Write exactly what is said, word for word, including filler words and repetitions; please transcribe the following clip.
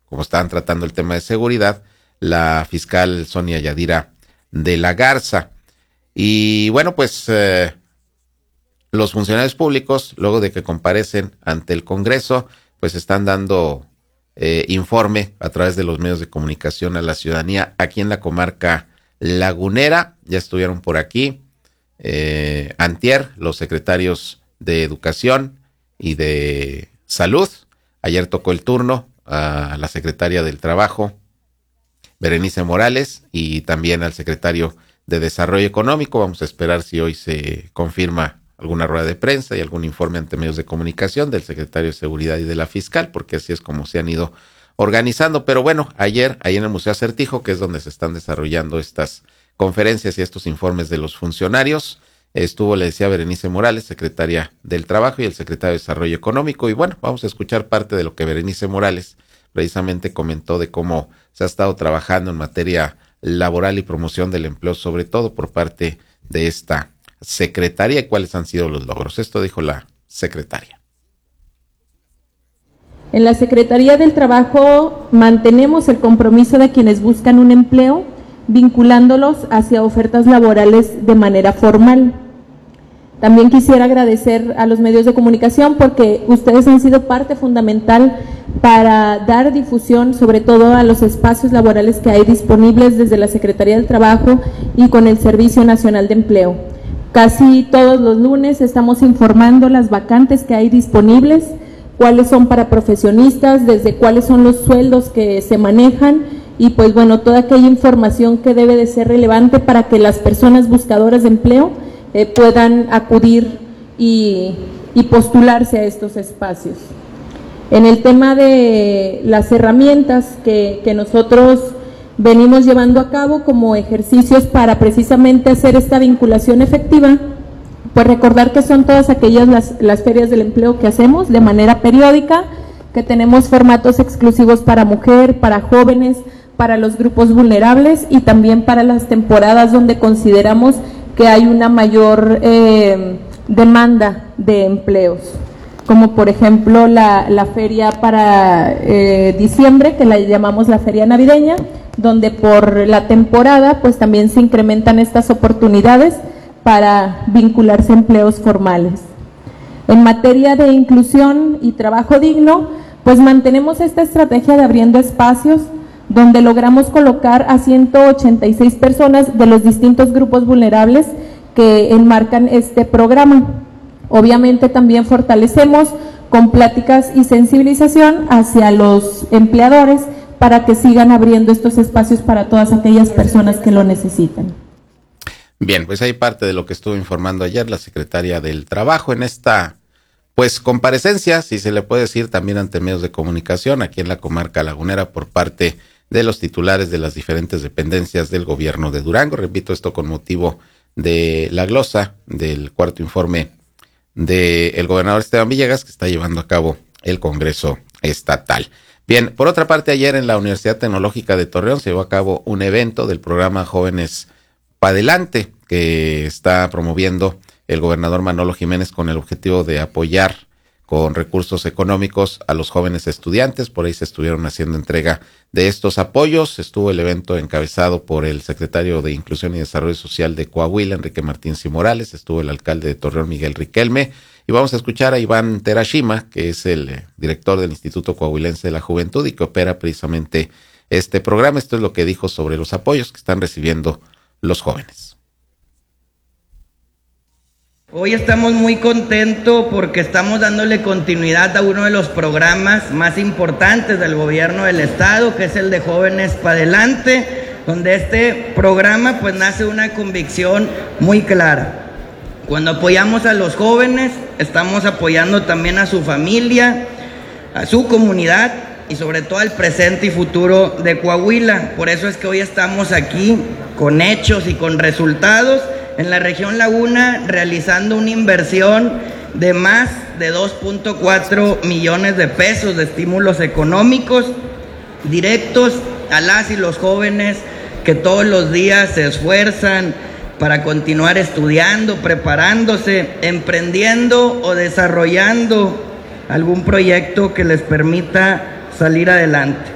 como estaban tratando el tema de seguridad, la fiscal Sonia Yadira de la Garza. Y bueno, pues eh, los funcionarios públicos, luego de que comparecen ante el Congreso, pues están dando eh, informe a través de los medios de comunicación a la ciudadanía aquí en la comarca lagunera. Ya estuvieron por aquí eh, antier los secretarios de Educación y de Salud. Ayer tocó el turno a la secretaria del Trabajo, Berenice Morales, y también al secretario de Desarrollo Económico. Vamos a esperar si hoy se confirma alguna rueda de prensa y algún informe ante medios de comunicación del secretario de Seguridad y de la fiscal, porque así es como se han ido organizando. Pero bueno, ayer, ahí en el Museo Acertijo, que es donde se están desarrollando estas conferencias y estos informes de los funcionarios, estuvo, le decía, Berenice Morales, secretaria del Trabajo, y el secretario de Desarrollo Económico. Y bueno, vamos a escuchar parte de lo que Berenice Morales precisamente comentó de cómo se ha estado trabajando en materia laboral y promoción del empleo, sobre todo por parte de esta secretaria, y cuáles han sido los logros. Esto dijo la secretaria. En la Secretaría del Trabajo mantenemos el compromiso de quienes buscan un empleo, vinculándolos hacia ofertas laborales de manera formal. También quisiera agradecer a los medios de comunicación porque ustedes han sido parte fundamental para dar difusión sobre todo a los espacios laborales que hay disponibles desde la Secretaría del Trabajo y con el Servicio Nacional de Empleo. Casi todos los lunes estamos informando las vacantes que hay disponibles, cuáles son para profesionistas, desde cuáles son los sueldos que se manejan y pues bueno, toda aquella información que debe de ser relevante para que las personas buscadoras de empleo eh, puedan acudir y, y postularse a estos espacios. En el tema de las herramientas que, que nosotros venimos llevando a cabo como ejercicios para precisamente hacer esta vinculación efectiva, pues recordar que son todas aquellas las, las ferias del empleo que hacemos de manera periódica, que tenemos formatos exclusivos para mujer, para jóvenes, para los grupos vulnerables y también para las temporadas donde consideramos que hay una mayor eh, demanda de empleos, como por ejemplo la, la feria para eh, diciembre, que la llamamos la feria navideña, donde por la temporada pues también se incrementan estas oportunidades para vincularse a empleos formales. En materia de inclusión y trabajo digno, pues mantenemos esta estrategia de abriendo espacios donde logramos colocar a ciento ochenta y seis personas de los distintos grupos vulnerables que enmarcan este programa. Obviamente también fortalecemos con pláticas y sensibilización hacia los empleadores para que sigan abriendo estos espacios para todas aquellas personas que lo necesitan. Bien, pues hay parte de lo que estuvo informando ayer la secretaria del Trabajo en esta, pues, comparecencia, si se le puede decir, también ante medios de comunicación aquí en la comarca lagunera por parte de los titulares de las diferentes dependencias del gobierno de Durango. Repito, esto con motivo de la glosa del cuarto informe del gobernador Esteban Villegas, que está llevando a cabo el Congreso Estatal. Bien, por otra parte, ayer en la Universidad Tecnológica de Torreón se llevó a cabo un evento del programa Jóvenes Pa' Adelante, que está promoviendo el gobernador Manolo Jiménez con el objetivo de apoyar con recursos económicos a los jóvenes estudiantes. Por ahí se estuvieron haciendo entrega de estos apoyos. Estuvo el evento encabezado por el secretario de Inclusión y Desarrollo Social de Coahuila, Enrique Martínez y Morales. Estuvo el alcalde de Torreón, Miguel Riquelme. Y vamos a escuchar a Iván Terashima, que es el eh, director del Instituto Coahuilense de la Juventud y que opera precisamente este programa. Esto es lo que dijo sobre los apoyos que están recibiendo los jóvenes. Hoy estamos muy contentos porque estamos dándole continuidad a uno de los programas más importantes del gobierno del estado, que es el de Jóvenes Pa' Adelante, donde este programa pues nace una convicción muy clara. Cuando apoyamos a los jóvenes, estamos apoyando también a su familia, a su comunidad y sobre todo al presente y futuro de Coahuila. Por eso es que hoy estamos aquí con hechos y con resultados en la región Laguna, realizando una inversión de más de dos punto cuatro millones de pesos de estímulos económicos directos a las y los jóvenes que todos los días se esfuerzan para continuar estudiando, preparándose, emprendiendo o desarrollando algún proyecto que les permita salir adelante.